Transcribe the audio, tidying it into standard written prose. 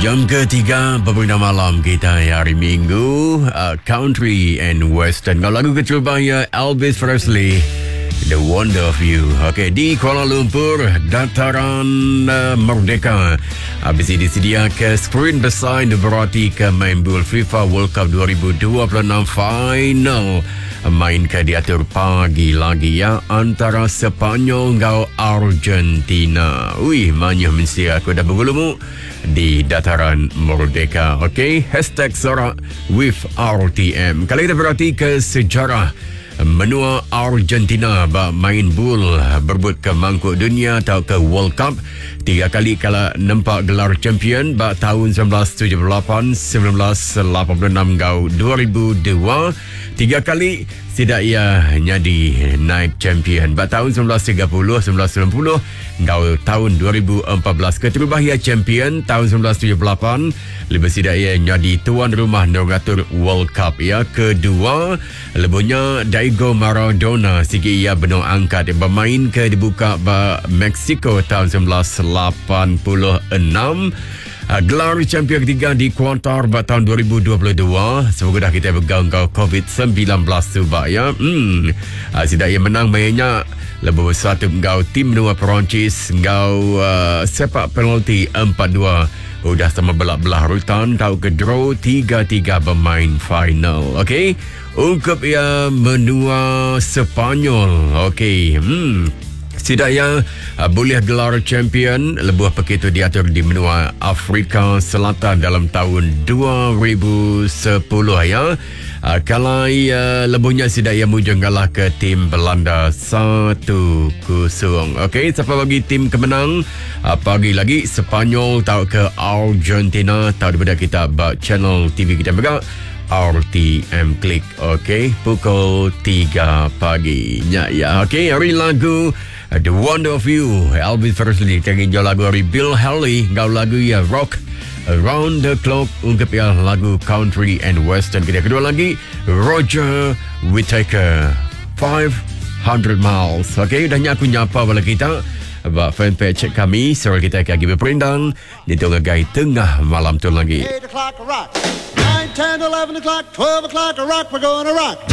Jam ketiga beberapa malam kita hari Minggu, country and western. Kalau lagu kecubanya Elvis Presley, The Wonder of You. Okey, di Kuala Lumpur, dataran Merdeka. Habis ini disediakan skrin besar yang berarti ke main bola FIFA World Cup 2026 final. Mainkan diatur pagi lagi ya antara Sepanyol dan Argentina. Mana mesti aku dah bergulung di dataran Merdeka. Okey, hashtag sorak with RTM. Kali kita berarti ke sejarah menua Argentina main bola berebut ke mangkuk dunia atau ke World Cup. 3 kali kalau nampak gelar champion tahun 1978, 1986 dan 2002. 3 kali tidak ia jadi naik champion tahun 1930, 1990 dan tahun 2014. Keterubah ia champion tahun 1978. Lebih tidak ia jadi tuan rumah negatur World Cup ya. Kedua, lebihnya Diego Maradona sigi ia benung angkat bermain ke dibuka Mexico tahun 1986. Gelar champion ketiga di Qatar tahun 2022. Semoga dah kita bergaung kau COVID-19 sebab ya. Tidak ia menang mainnya lebih satu kau tim menua Perancis kau sepak penalti 4-2. Udah sama belah-belah rutan tahu ke draw 3-3 bermain final. Okey, ungkap ia menua Sepanyol. Okey, setidaknya boleh gelar champion lebuh begitu diatur di benua Afrika Selatan dalam tahun 2010 ya. Kalau lebuhnya setidaknya mujung kalah ke tim Belanda 1-0. Okey, siapa bagi tim kemenang? Pagi lagi Sepanyol tahu ke Argentina. Tahu daripada kita channel TV kita juga RTM Klik. Okey, pukul 3 pagi. Ya. Okey, hari lagu The Wonder of You, Elvis Presley. Tengok jauh lagu dari Bill Haley. Kau lagu ya rock around the clock. Ungkap ya lagu country and western. Kita kedua lagi Roger Whittaker, 500 Miles. Okey, dah aku nyapa bala kita fanpage kami. Suara kita akan berperindang di tengah tengah malam tu lagi. 8 o'clock rock, 9, 10, 11 o'clock, 12 o'clock rock, we're gonna rock.